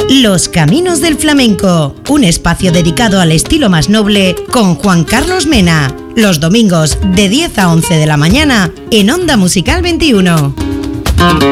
Los Caminos del Flamenco, un espacio dedicado al estilo más noble con Juan Carlos Mena. Los domingos de 10 a 11 de la mañana en Onda Musical 21.